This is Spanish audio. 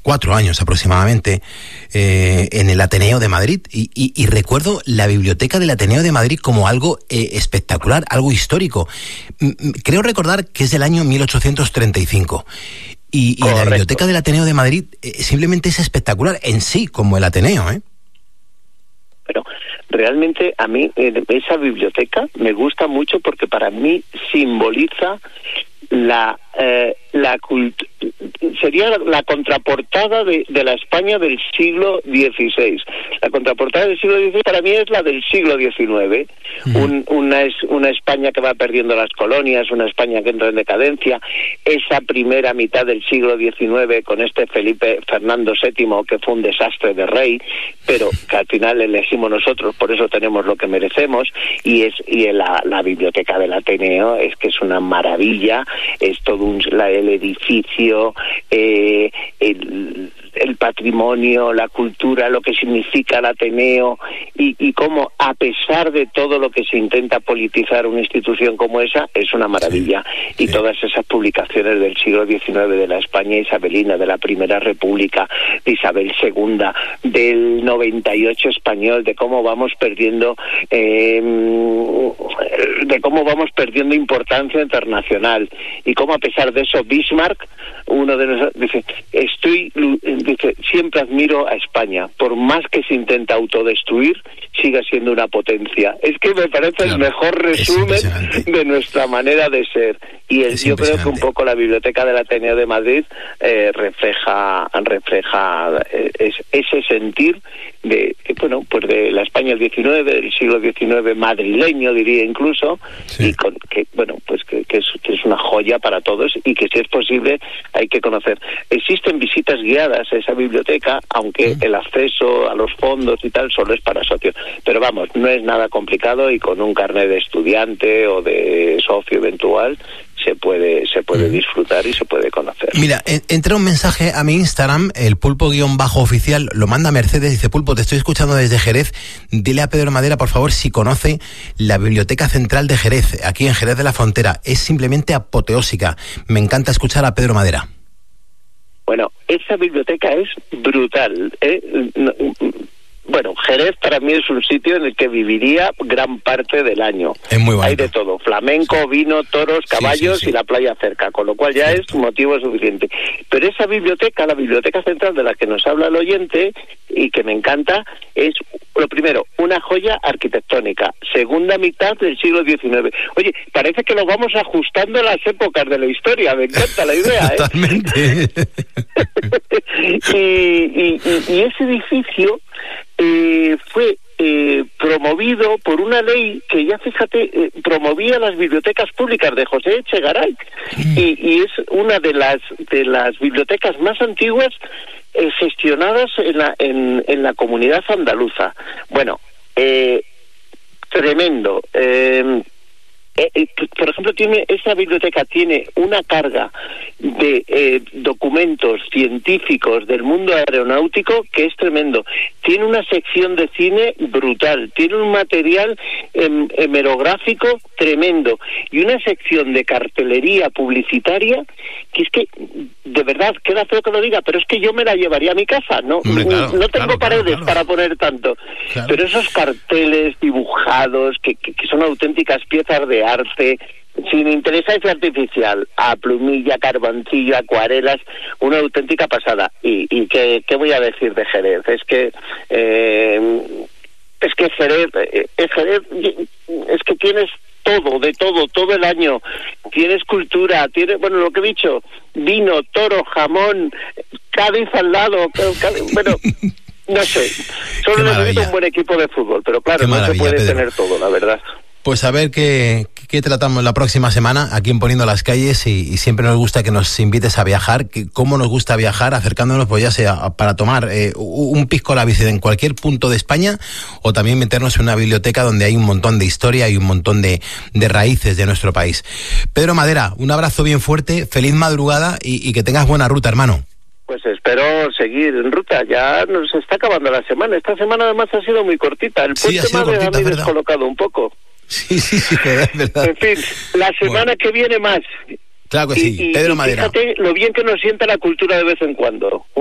4 años aproximadamente, en el Ateneo de Madrid, y recuerdo la biblioteca del Ateneo de Madrid como algo espectacular, algo histórico. Creo recordar que es del año 1835. Y la biblioteca del Ateneo de Madrid simplemente es espectacular en sí, como el Ateneo, ¿eh? Pero realmente a mí esa biblioteca me gusta mucho porque para mí simboliza sería la contraportada de la España del siglo XVI. La contraportada del siglo XVI para mí es la del siglo XIX. Una España que va perdiendo las colonias, una España que entra en decadencia. Esa primera mitad del siglo XIX con este Fernando VII, que fue un desastre de rey, pero que al final elegimos nosotros, por eso tenemos lo que merecemos. Y la biblioteca del Ateneo es que es una maravilla. Es todo el edificio, el patrimonio, la cultura, lo que significa el Ateneo, y cómo, a pesar de todo lo que se intenta politizar una institución como esa, es una maravilla. Sí. Y todas esas publicaciones del siglo XIX, de la España isabelina, de la Primera República, de Isabel II, del 98 español, de cómo vamos perdiendo importancia internacional, y cómo, a pesar de eso, Bismarck, uno de nosotros, dice, siempre admiro a España, por más que se intenta autodestruir, siga siendo una potencia. Es que me parece el mejor resumen de nuestra manera de ser. Y yo creo que un poco la Biblioteca del Ateneo de Madrid refleja ese sentir de la España del XIX, del siglo XIX madrileño, diría incluso, y que es una joya para todos, y que, si es posible, hay que conocer. Existen visitas guiadas a esa biblioteca, aunque el acceso a los fondos y tal solo es para socios. Pero vamos, no es nada complicado, y con un carnet de estudiante o de socio eventual se puede disfrutar y se puede conocer. Mira, entra un mensaje a mi Instagram, el pulpo_oficial, lo manda Mercedes, dice: Pulpo, te estoy escuchando desde Jerez, dile a Pedro Madera, por favor, si conoce la Biblioteca Central de Jerez, aquí en Jerez de la Frontera. Es simplemente apoteósica. Me encanta escuchar a Pedro Madera. Bueno, esa biblioteca es brutal, Bueno, Jerez para mí es un sitio en el que viviría gran parte del año. Es muy bonito. Hay de todo: flamenco, vino, toros, caballos y la playa cerca, con lo cual ya es motivo suficiente. Pero esa biblioteca, la Biblioteca Central de la que nos habla el oyente, y que me encanta, es, lo primero, una joya arquitectónica, segunda mitad del siglo XIX. Oye, parece que lo vamos ajustando a las épocas de la historia, me encanta la idea, Totalmente. y ese edificio fue promovido por una ley que, ya fíjate, promovía las bibliotecas públicas de José Echegaray, y es una de las bibliotecas más antiguas gestionadas en la comunidad andaluza. Bueno, tremendo. Por ejemplo, esa biblioteca tiene una carga de documentos científicos del mundo aeronáutico que es tremendo. Tiene una sección de cine brutal, tiene un material hemerográfico tremendo, y una sección de cartelería publicitaria que es que, de verdad, queda feo que lo diga, pero es que yo me la llevaría a mi casa. No tengo paredes para poner tanto. Claro. Pero esos carteles dibujados que son auténticas piezas de arte, sin inteligencia artificial, a plumilla, carboncillo, acuarelas, una auténtica pasada. Y ¿qué voy a decir de Jerez? Es que Jerez, es que tienes todo el año. Tienes cultura, tienes, lo que he dicho, vino, toro, jamón, Cádiz al lado, bueno, no sé, solo necesito un buen equipo de fútbol, pero claro, no se puede tener todo, la verdad. Pues a ver qué tratamos la próxima semana aquí en Poniendo las Calles, y siempre nos gusta que nos invites a viajar. ¿Cómo nos gusta viajar? Acercándonos, pues ya sea para tomar un pisco labis en cualquier punto de España, o también meternos en una biblioteca donde hay un montón de historia y un montón de raíces de nuestro país. Pedro Madera, un abrazo bien fuerte, feliz madrugada y que tengas buena ruta, hermano. Pues espero seguir en ruta. Ya nos está acabando la semana. Esta semana además ha sido muy cortita. El puente me ha descolocado un poco. Sí, es verdad. En fin, la semana que viene más. Claro que sí, Pedro Madera. Fíjate lo bien que nos sienta la cultura de vez en cuando.